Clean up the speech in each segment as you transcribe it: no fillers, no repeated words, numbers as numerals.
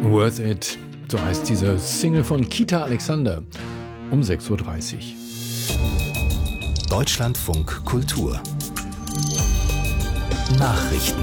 Worth It, so heißt diese Single von Kita Alexander um 6.30 Uhr. Deutschlandfunk Kultur Nachrichten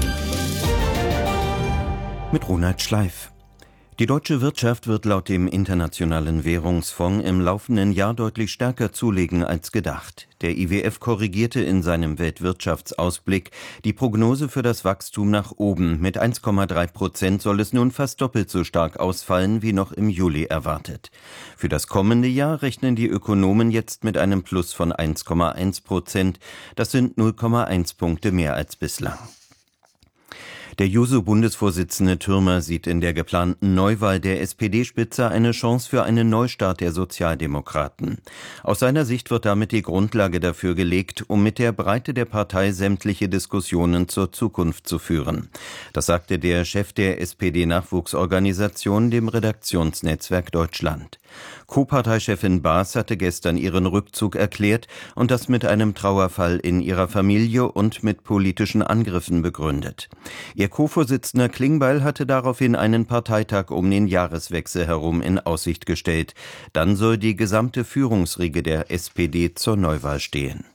mit Ronald Schleif. Die deutsche Wirtschaft wird laut dem Internationalen Währungsfonds im laufenden Jahr deutlich stärker zulegen als gedacht. Der IWF korrigierte in seinem Weltwirtschaftsausblick die Prognose für das Wachstum nach oben. Mit 1,3% soll es nun fast doppelt so stark ausfallen wie noch im Juli erwartet. Für das kommende Jahr rechnen die Ökonomen jetzt mit einem Plus von 1,1%. Das sind 0,1 Punkte mehr als bislang. Der Juso-Bundesvorsitzende Thürmer sieht in der geplanten Neuwahl der SPD-Spitze eine Chance für einen Neustart der Sozialdemokraten. Aus seiner Sicht wird damit die Grundlage dafür gelegt, um mit der Breite der Partei sämtliche Diskussionen zur Zukunft zu führen. Das sagte der Chef der SPD-Nachwuchsorganisation dem Redaktionsnetzwerk Deutschland. Co-Parteichefin Baas hatte gestern ihren Rückzug erklärt und das mit einem Trauerfall in ihrer Familie und mit politischen Angriffen begründet. Ihr Co-Vorsitzender Klingbeil hatte daraufhin einen Parteitag um den Jahreswechsel herum in Aussicht gestellt. Dann soll die gesamte Führungsriege der SPD zur Neuwahl stehen.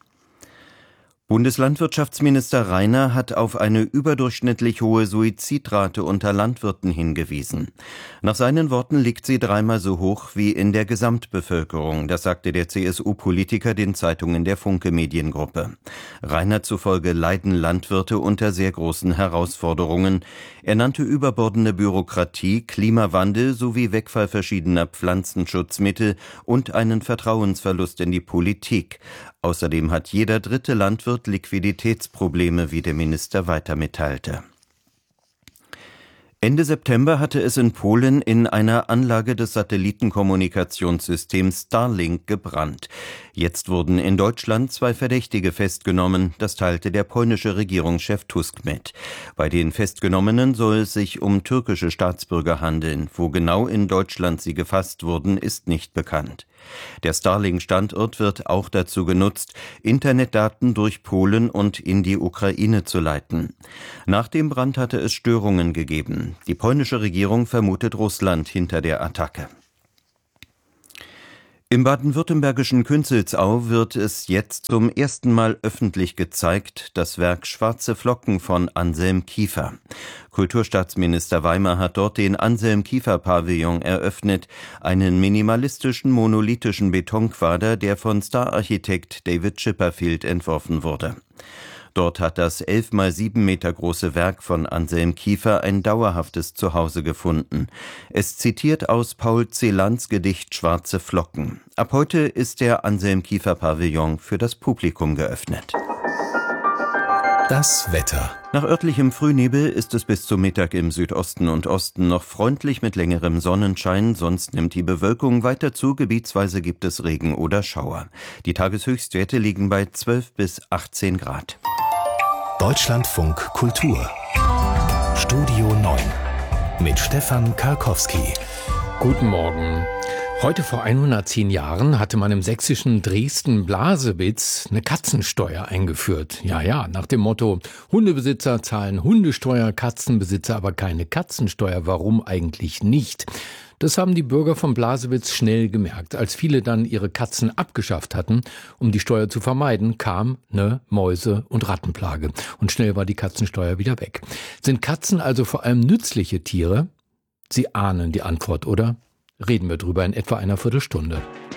Bundeslandwirtschaftsminister Rainer hat auf eine überdurchschnittlich hohe Suizidrate unter Landwirten hingewiesen. Nach seinen Worten liegt sie dreimal so hoch wie in der Gesamtbevölkerung, das sagte der CSU-Politiker den Zeitungen der Funke Mediengruppe. Rainer zufolge leiden Landwirte unter sehr großen Herausforderungen. Er nannte überbordende Bürokratie, Klimawandel sowie Wegfall verschiedener Pflanzenschutzmittel und einen Vertrauensverlust in die Politik. Außerdem hat jeder dritte Landwirt Liquiditätsprobleme, wie der Minister weiter mitteilte. Ende September hatte es in Polen in einer Anlage des Satellitenkommunikationssystems Starlink gebrannt. Jetzt wurden in Deutschland 2 Verdächtige festgenommen, das teilte der polnische Regierungschef Tusk mit. Bei den Festgenommenen soll es sich um türkische Staatsbürger handeln. Wo genau in Deutschland sie gefasst wurden, ist nicht bekannt. Der Starlink-Standort wird auch dazu genutzt, Internetdaten durch Polen und in die Ukraine zu leiten. Nach dem Brand hatte es Störungen gegeben. Die polnische Regierung vermutet Russland hinter der Attacke. Im baden-württembergischen Künzelsau wird es jetzt zum ersten Mal öffentlich gezeigt, das Werk Schwarze Flocken von Anselm Kiefer. Kulturstaatsminister Weimer hat dort den Anselm-Kiefer-Pavillon eröffnet, einen minimalistischen, monolithischen Betonquader, der von Stararchitekt David Chipperfield entworfen wurde. Dort hat das 11 mal 7 Meter große Werk von Anselm Kiefer ein dauerhaftes Zuhause gefunden. Es zitiert aus Paul Celans Gedicht Schwarze Flocken. Ab heute ist der Anselm Kiefer Pavillon für das Publikum geöffnet. Das Wetter. Nach örtlichem Frühnebel ist es bis zum Mittag im Südosten und Osten noch freundlich mit längerem Sonnenschein, sonst nimmt die Bewölkung weiter zu, gebietsweise gibt es Regen oder Schauer. Die Tageshöchstwerte liegen bei 12 bis 18 Grad. Deutschlandfunk Kultur Studio 9 mit Stefan Karkowski. Guten Morgen. Heute vor 110 Jahren hatte man im sächsischen Dresden-Blasewitz eine Katzensteuer eingeführt. Ja, nach dem Motto, Hundebesitzer zahlen Hundesteuer, Katzenbesitzer aber keine Katzensteuer. Warum eigentlich nicht? Das haben die Bürger von Blasewitz schnell gemerkt. Als viele dann ihre Katzen abgeschafft hatten, um die Steuer zu vermeiden, kam eine Mäuse- und Rattenplage. Und schnell war die Katzensteuer wieder weg. Sind Katzen also vor allem nützliche Tiere? Sie ahnen die Antwort, oder? Reden wir drüber in etwa einer Viertelstunde.